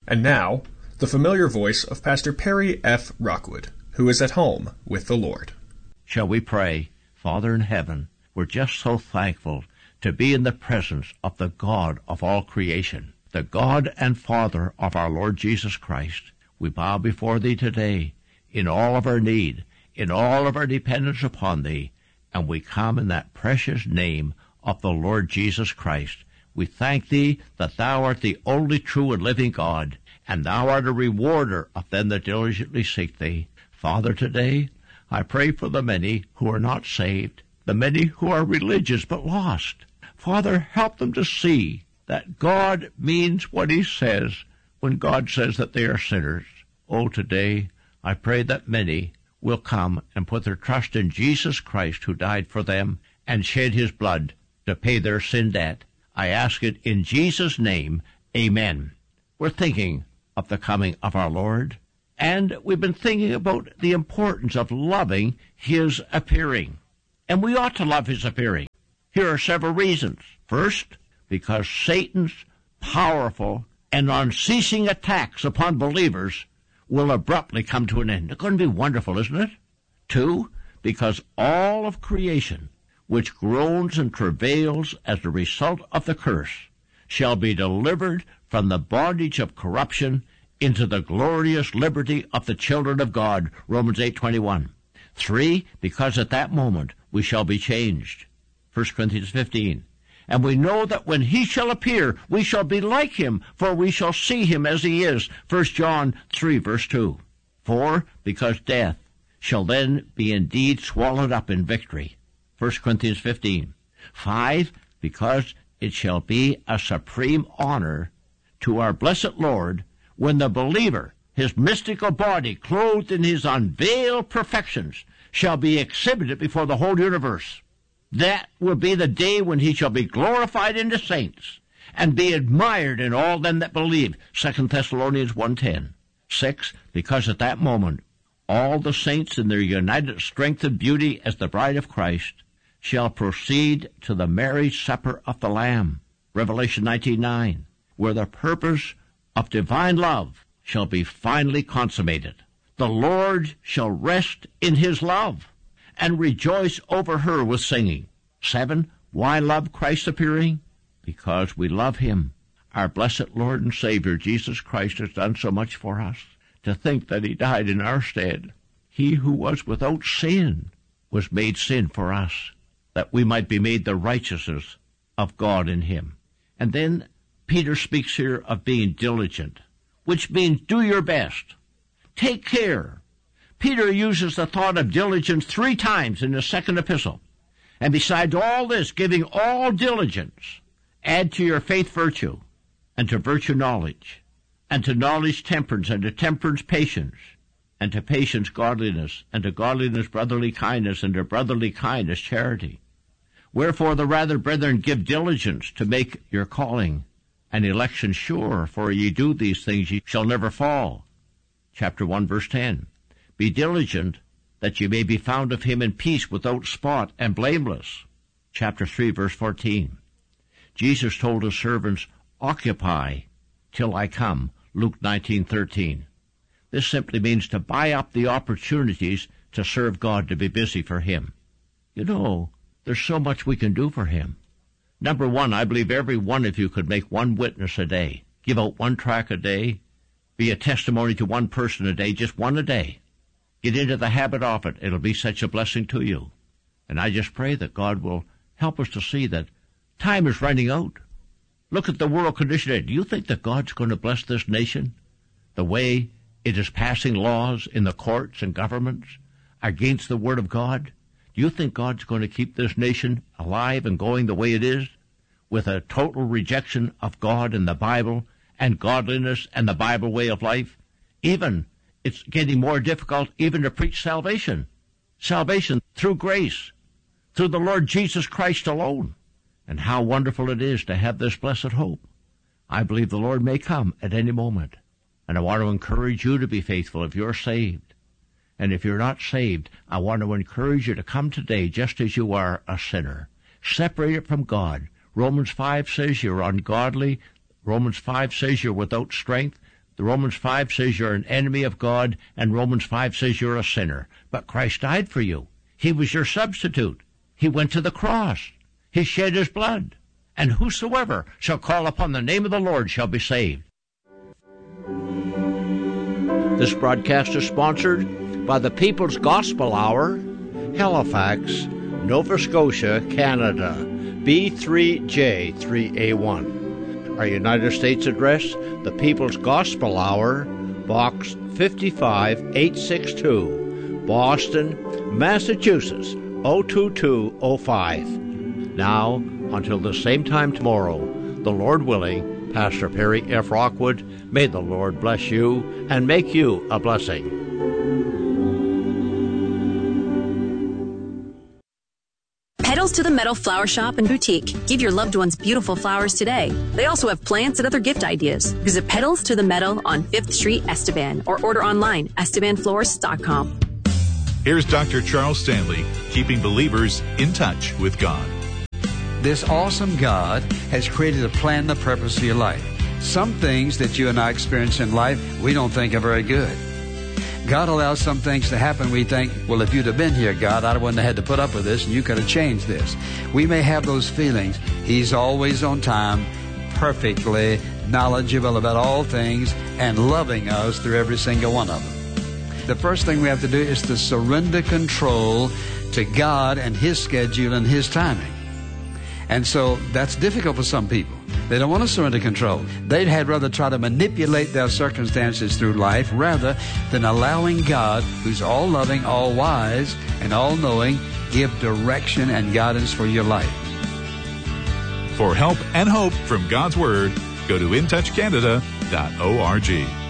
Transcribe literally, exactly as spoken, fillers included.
And now, the familiar voice of Pastor Perry F. Rockwood, who is at home with the Lord. Shall we pray? Father in heaven, we're just so thankful to be in the presence of the God of all creation, the God and Father of our Lord Jesus Christ. We bow before Thee today in all of our need, in all of our dependence upon Thee, and we come in that precious name of the Lord Jesus Christ. We thank Thee that Thou art the only true and living God, and Thou art a rewarder of them that diligently seek Thee. Father, today I pray for the many who are not saved, the many who are religious but lost. Father, help them to see that God means what He says when God says that they are sinners. Oh, today I pray that many will come and put their trust in Jesus Christ, who died for them and shed His blood to pay their sin debt. I ask it in Jesus' name, amen. We're thinking of the coming of our Lord, and we've been thinking about the importance of loving His appearing. And we ought to love His appearing. Here are several reasons. First, because Satan's powerful and unceasing attacks upon believers will abruptly come to an end. It's going to be wonderful, isn't it? Two, because all of creation, which groans and travails as the result of the curse, shall be delivered from the bondage of corruption into the glorious liberty of the children of God, Romans eight twenty-one. Three, because at that moment we shall be changed, First Corinthians fifteen. And we know that when He shall appear, we shall be like Him, for we shall see Him as He is, First John three, verse two. Four, because death shall then be indeed swallowed up in victory, First Corinthians fifteen. Five, because it shall be a supreme honor to our blessed Lord when the believer, His mystical body, clothed in His unveiled perfections, shall be exhibited before the whole universe. That will be the day when He shall be glorified in the saints and be admired in all them that believe, Second Thessalonians one ten. Six, because at that moment all the saints in their united strength and beauty as the bride of Christ shall proceed to the marriage supper of the Lamb, Revelation nineteen nine, where the purpose of divine love shall be finally consummated. The Lord shall rest in His love and rejoice over her with singing. Seven, why love Christ appearing? Because we love Him. Our blessed Lord and Savior, Jesus Christ, has done so much for us. To think that He died in our stead. He who was without sin was made sin for us, that we might be made the righteousness of God in Him. And then Peter speaks here of being diligent, which means do your best. Take care. Peter uses the thought of diligence three times in his second epistle. And besides all this, giving all diligence, add to your faith virtue, and to virtue knowledge, and to knowledge temperance, and to temperance patience, and to patience godliness, and to godliness brotherly kindness, and to brotherly kindness charity. Wherefore the rather, brethren, give diligence to make your calling and election sure, for ye do these things, ye shall never fall. Chapter one, verse ten. Be diligent that ye may be found of Him in peace, without spot and blameless. Chapter three, verse fourteen. Jesus told His servants, occupy till I come, Luke nineteen thirteen. This simply means to buy up the opportunities to serve God, to be busy for Him. You know, there's so much we can do for Him. Number one, I believe every one of you could make one witness a day, give out one tract a day, be a testimony to one person a day, just one a day. Get into the habit of it. It'll be such a blessing to you. And I just pray that God will help us to see that time is running out. Look at the world condition today. Do you think that God's going to bless this nation the way it is passing laws in the courts and governments against the Word of God? Do you think God's going to keep this nation alive and going the way it is, with a total rejection of God and the Bible and godliness and the Bible way of life? Even it's getting more difficult even to preach salvation. Salvation through grace, through the Lord Jesus Christ alone. And how wonderful it is to have this blessed hope. I believe the Lord may come at any moment. And I want to encourage you to be faithful if you're saved. And if you're not saved, I want to encourage you to come today just as you are, a sinner, separated from God. Romans five says you're ungodly. Romans five says you're without strength. The Romans five says you're an enemy of God, and Romans five says you're a sinner. But Christ died for you. He was your substitute. He went to the cross. He shed his blood. And whosoever shall call upon the name of the Lord shall be saved. This broadcast is sponsored by the People's Gospel Hour, Halifax, Nova Scotia, Canada, B three J three A one. Our United States address, the People's Gospel Hour, Box fifty-five eight sixty-two, Boston, Massachusetts, oh two two oh five. Now, until the same time tomorrow, the Lord willing, Pastor Perry F. Rockwood, may the Lord bless you and make you a blessing. Petals to the Meadow Flower Shop and Boutique. Give your loved ones beautiful flowers today. They also have plants and other gift ideas. Visit Petals to the Meadow on fifth Street, Esteban, or order online, esteban florist dot com. Here's Doctor Charles Stanley, keeping believers in touch with God. This awesome God has created a plan and a purpose for your life. Some things that you and I experience in life, we don't think are very good. God allows some things to happen. We think, well, if you'd have been here, God, I wouldn't have had to put up with this, and you could have changed this. We may have those feelings. He's always on time, perfectly knowledgeable about all things, and loving us through every single one of them. The first thing we have to do is to surrender control to God and His schedule and His timing. And so that's difficult for some people. They don't want to surrender control. They'd had rather try to manipulate their circumstances through life rather than allowing God, who's all-loving, all-wise, and all-knowing, give direction and guidance for your life. For help and hope from God's Word, go to in touch canada dot org.